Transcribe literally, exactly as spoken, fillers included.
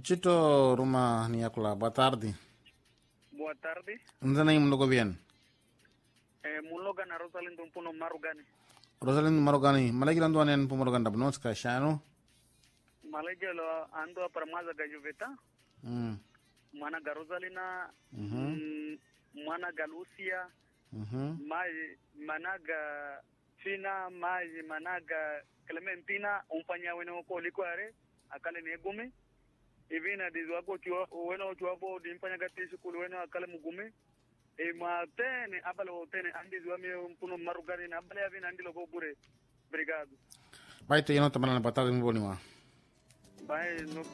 Chito Ruma Niakula, boa tarde. Boa tarde. Nzana yim logo bien. Eh, muloga na Rosalind Mpuno Marugani. Rosalind Marugani, malagi landu anen pumorogan dabnos ka shano. Malaja lo ando parmaza gajuveta. Mm. Mana ga Rosalina. Mhm. Mm, mana ga Lucia. Mhm. Mai mana ga Fina, mai mana ga Clementina, umpanya weno ko likware, akale ne gume. Ivina dizwako chwa weno chwabo dimpanya gatisi kulu weno akale mugume. E ma tene abalo tene andi zwami mpuno Marugani na abale avina andi logo bure. Obrigado. Baite yeno tamana na batari mboni wa. Bye no